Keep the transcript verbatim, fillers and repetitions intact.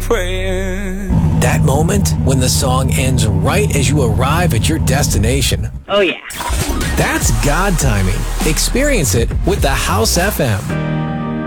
praying. That moment when the song ends right as you arrive at your destination. Oh, yeah. That's God timing. Experience it with the House F M.